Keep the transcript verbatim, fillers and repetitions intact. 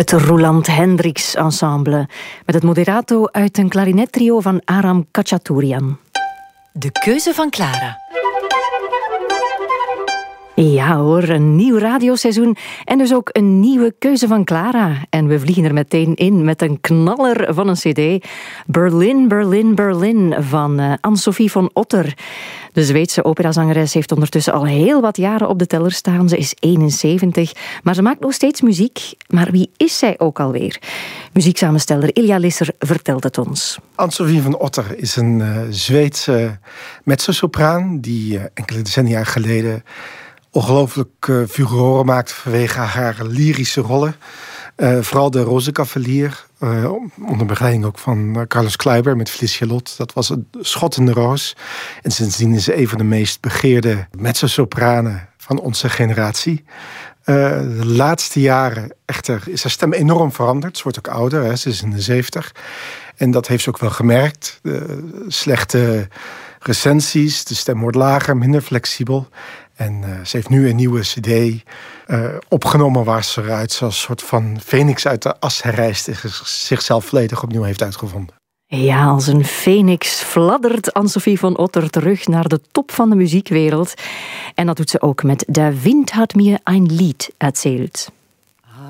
Het Roland Hendricks Ensemble met het moderato uit een klarinettrio van Aram Khachaturian. De keuze van Clara. Ja hoor, een nieuw radioseizoen en dus ook een nieuwe keuze van Clara. En we vliegen er meteen in met een knaller van een cd. Berlin, Berlin, Berlin van uh, Anne-Sophie von Otter. De Zweedse operazangeres heeft ondertussen al heel wat jaren op de teller staan. Ze is eenenzeventig, maar ze maakt nog steeds muziek. Maar wie is zij ook alweer? Muzieksamensteller Ilja Lisser vertelt het ons. Anne-Sophie von Otter is een uh, Zweedse mezzosopraan die uh, enkele decennia geleden ongelooflijk uh, furoren maakt vanwege haar lyrische rollen. Uh, vooral de Rozenkavalier, uh, onder begeleiding ook van uh, Carlos Kleiber met Felicia Lot. Dat was een schot in de roos. En sindsdien is ze een van de meest begeerde mezzosopranen van onze generatie. Uh, de laatste jaren echter is haar stem enorm veranderd. Ze wordt ook ouder, hè? Ze is in de zeventig. En dat heeft ze ook wel gemerkt. De slechte recensies, de stem wordt lager, minder flexibel. En uh, ze heeft nu een nieuwe cd uh, opgenomen waar ze eruit als een soort van Phoenix uit de as herrijst en zichzelf volledig opnieuw heeft uitgevonden. Ja, als een Phoenix fladdert Anne-Sophie von Otter terug naar de top van de muziekwereld. En dat doet ze ook met Der Wind hat mir ein Lied erzählt.